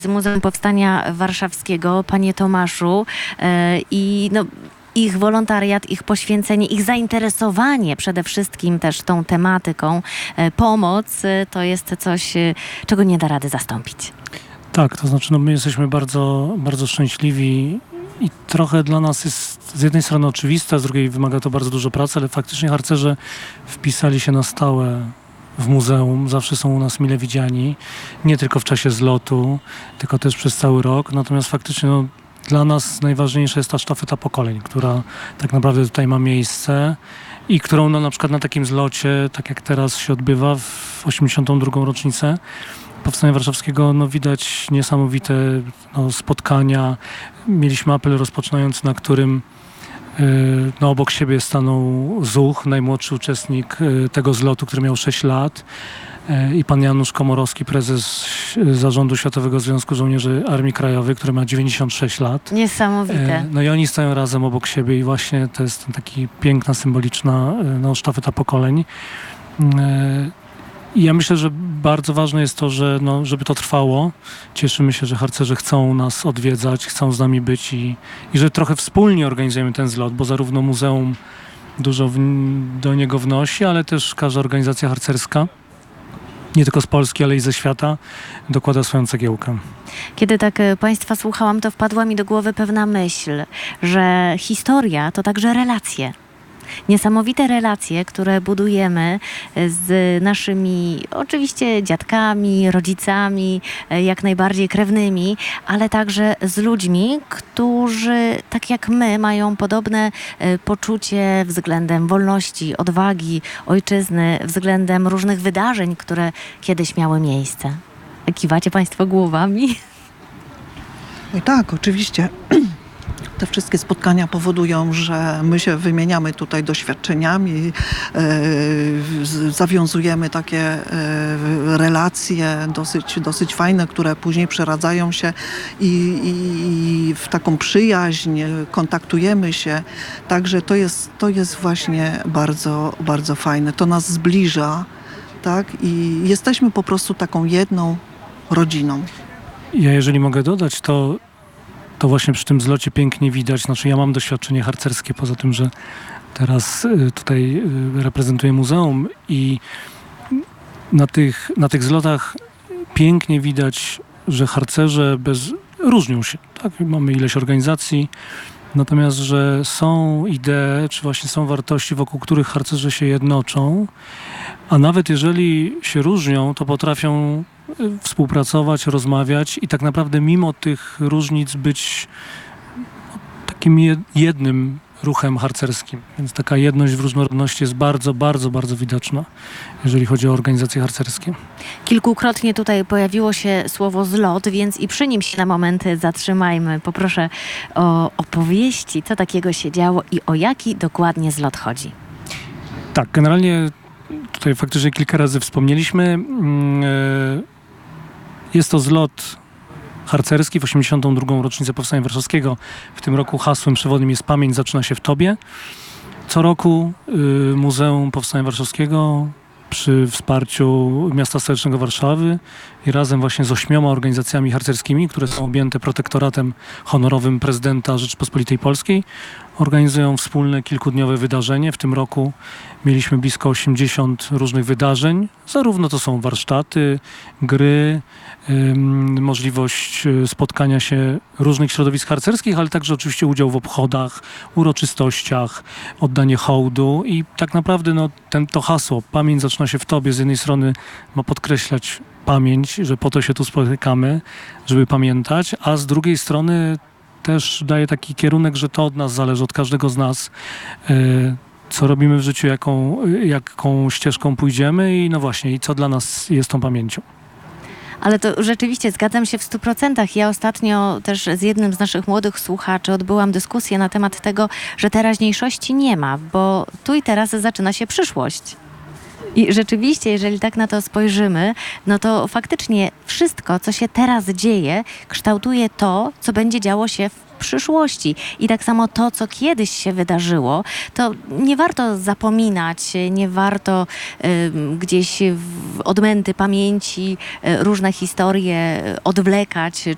z Muzeum Powstania Warszawskiego, panie Tomaszu, i no, ich wolontariat, ich poświęcenie, ich zainteresowanie przede wszystkim też tą tematyką, pomoc, to jest coś, czego nie da rady zastąpić. Tak, to znaczy my jesteśmy bardzo, bardzo szczęśliwi i trochę dla nas jest z jednej strony oczywiste, a z drugiej wymaga to bardzo dużo pracy, ale faktycznie harcerze wpisali się na stałe w muzeum, zawsze są u nas mile widziani, nie tylko w czasie zlotu, tylko też przez cały rok, natomiast faktycznie dla nas najważniejsza jest ta sztafeta pokoleń, która tak naprawdę tutaj ma miejsce i którą na przykład na takim zlocie, tak jak teraz się odbywa w 82. rocznicę Powstania Warszawskiego, widać niesamowite spotkania. Mieliśmy apel rozpoczynający, na którym obok siebie stanął Zuch, najmłodszy uczestnik tego zlotu, który miał 6 lat, i pan Janusz Komorowski, prezes Zarządu Światowego Związku Żołnierzy Armii Krajowej, który ma 96 lat. Niesamowite. I oni stoją razem obok siebie i właśnie to jest taki piękna, symboliczna sztafeta pokoleń. I ja myślę, że bardzo ważne jest to, żeby to trwało. Cieszymy się, że harcerze chcą nas odwiedzać, chcą z nami być i że trochę wspólnie organizujemy ten zlot, bo zarówno muzeum dużo do niego wnosi, ale też każda organizacja harcerska, nie tylko z Polski, ale i ze świata, dokłada swoją cegiełkę. Kiedy tak państwa słuchałam, to wpadła mi do głowy pewna myśl, że historia to także relacje. Niesamowite relacje, które budujemy z naszymi oczywiście dziadkami, rodzicami, jak najbardziej krewnymi, ale także z ludźmi, którzy tak jak my mają podobne poczucie względem wolności, odwagi, ojczyzny, względem różnych wydarzeń, które kiedyś miały miejsce. Kiwacie państwo głowami? I tak, oczywiście. Te wszystkie spotkania powodują, że my się wymieniamy tutaj doświadczeniami, zawiązujemy takie relacje dosyć fajne, które później przeradzają się i w taką przyjaźń, kontaktujemy się. Także to jest właśnie bardzo, bardzo fajne. To nas zbliża, tak? I jesteśmy po prostu taką jedną rodziną. Ja, jeżeli mogę dodać, to właśnie przy tym zlocie pięknie widać, ja mam doświadczenie harcerskie, poza tym, że teraz tutaj reprezentuję muzeum i na tych zlotach pięknie widać, że harcerze różnią się. Tak? Mamy ileś organizacji, natomiast, że są idee, czy właśnie są wartości, wokół których harcerze się jednoczą, a nawet jeżeli się różnią, to potrafią współpracować, rozmawiać i tak naprawdę mimo tych różnic być takim jednym ruchem harcerskim. Więc taka jedność w różnorodności jest bardzo, bardzo, bardzo widoczna, jeżeli chodzi o organizacje harcerskie. Kilkukrotnie tutaj pojawiło się słowo zlot, więc i przy nim się na moment zatrzymajmy. Poproszę o opowieści, co takiego się działo i o jaki dokładnie zlot chodzi. Tak, generalnie tutaj faktycznie kilka razy wspomnieliśmy. Jest to zlot harcerski w 82. rocznicę Powstania Warszawskiego. W tym roku hasłem przewodnim jest "Pamięć zaczyna się w Tobie". Co roku Muzeum Powstania Warszawskiego przy wsparciu Miasta Stołecznego Warszawy i razem właśnie z 8 organizacjami harcerskimi, które są objęte protektoratem honorowym prezydenta Rzeczypospolitej Polskiej, organizują wspólne kilkudniowe wydarzenie. W tym roku mieliśmy blisko 80 różnych wydarzeń. Zarówno to są warsztaty, gry, możliwość spotkania się różnych środowisk harcerskich, ale także oczywiście udział w obchodach, uroczystościach, oddanie hołdu i tak naprawdę to hasło "Pamięć zaczyna się w Tobie" z jednej strony ma podkreślać pamięć, że po to się tu spotykamy, żeby pamiętać, a z drugiej strony też daje taki kierunek, że to od nas zależy, od każdego z nas, co robimy w życiu, jaką ścieżką pójdziemy i właśnie, i co dla nas jest tą pamięcią. Ale to rzeczywiście zgadzam się w 100%. Ja ostatnio też z jednym z naszych młodych słuchaczy odbyłam dyskusję na temat tego, że teraźniejszości nie ma, bo tu i teraz zaczyna się przyszłość. I rzeczywiście, jeżeli tak na to spojrzymy, to faktycznie wszystko, co się teraz dzieje, kształtuje to, co będzie działo się w przyszłości. I tak samo to, co kiedyś się wydarzyło, to nie warto zapominać, nie warto gdzieś w odmęty pamięci różne historie odwlekać